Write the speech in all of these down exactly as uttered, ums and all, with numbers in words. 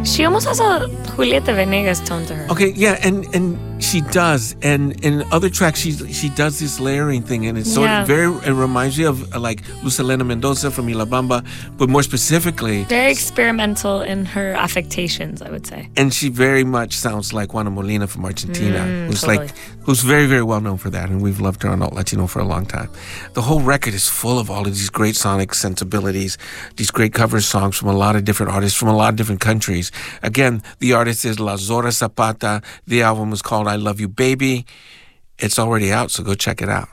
She almost has a Julieta Venegas tone to her. Okay, yeah, and, and she does. And in other tracks, she she does this layering thing, and it's sort Yeah. of very, it reminds me of uh, like Luz Helena Mendoza from La Bamba, but more specifically. Very experimental in her affectations, I would say. And she very much sounds like Juana Molina from Argentina, Mm, who's totally. like, who's very, very well known for that, and we've loved her on Alt Latino for a long time. The whole record is full of all of these great sonic sensibilities, these great cover songs from a lot of different artists from a lot of different countries. Again, the artist is La Zora Zapata. The album is called I Love You Baby. It's already out, so go check it out.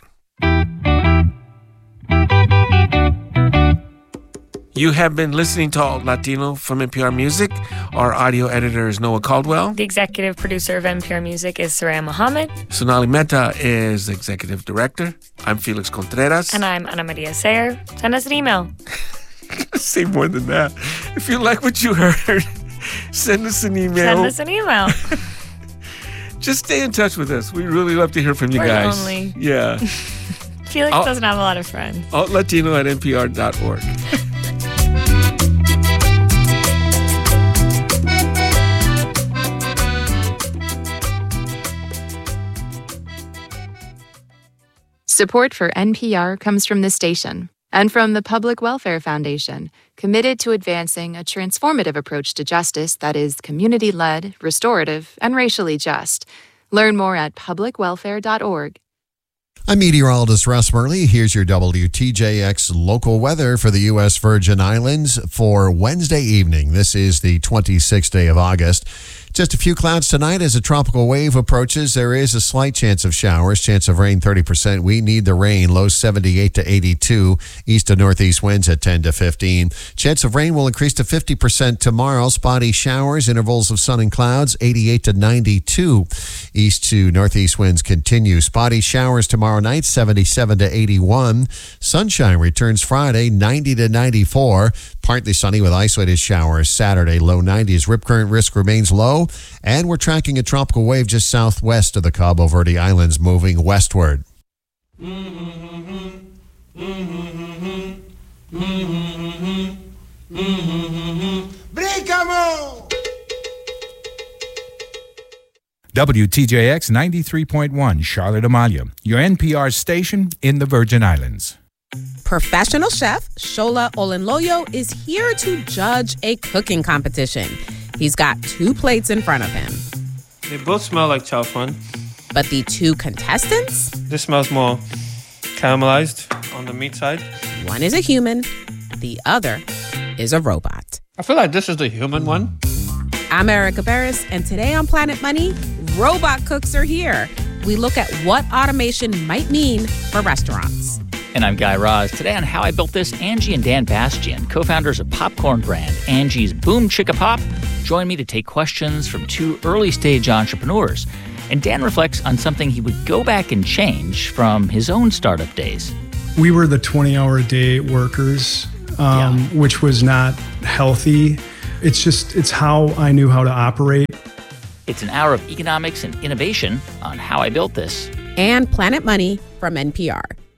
You have been listening to Alt Latino from N P R Music. Our audio editor is Noah Caldwell. The executive producer of N P R Music is Soraya Mohammed. Sonali Mehta is executive director. I'm Felix Contreras. And I'm Ana Maria Sayer. Send us an email. Say more than that. If you like what you heard, send us an email. Send us an email. Just stay in touch with us. We really love to hear from you We're guys. lonely. Yeah. Felix I'll- doesn't have a lot of friends. alt latino at n p r dot org. Support for N P R comes from this station and from the Public Welfare Foundation, committed to advancing a transformative approach to justice that is community-led, restorative, and racially just. Learn more at public welfare dot org. I'm meteorologist Russ Murley. Here's your W T J X local weather for the U S Virgin Islands for Wednesday evening. This is the twenty-sixth day of August. Just a few clouds tonight as a tropical wave approaches. There is a slight chance of showers, chance of rain thirty percent. We need the rain, low seventy-eight to eighty-two, east to northeast winds at ten to fifteen. Chance of rain will increase to fifty percent tomorrow. Spotty showers, intervals of sun and clouds, eighty-eight to ninety-two. East to northeast winds continue. Spotty showers tomorrow night, seventy-seven to eighty-one. Sunshine returns Friday, ninety to ninety-four. Partly sunny with isolated showers Saturday, low nineties. Rip current risk remains low. And we're tracking a tropical wave just southwest of the Cabo Verde Islands moving westward. W T J X ninety-three point one, Charlotte Amalia, your N P R station in the Virgin Islands. Professional chef Shola Olenloyo is here to judge a cooking competition. He's got two plates in front of him. They both smell like chow fun. But the two contestants, This smells more caramelized on the meat side. one is a human, the other is a robot. I feel like this is the human one. I'm Erica Barris, and today on Planet Money, robot cooks are here. We look at what automation might mean for restaurants. And I'm Guy Raz. Today on How I Built This, Angie and Dan Bastian, co-founders of popcorn brand Angie's Boom Chicka Pop, join me to take questions from two early-stage entrepreneurs. And Dan reflects on something he would go back and change from his own startup days. We were the twenty-hour-a-day workers, um, Yeah. which was not healthy. It's just, it's how I knew how to operate. It's an hour of economics and innovation on How I Built This. And Planet Money from N P R.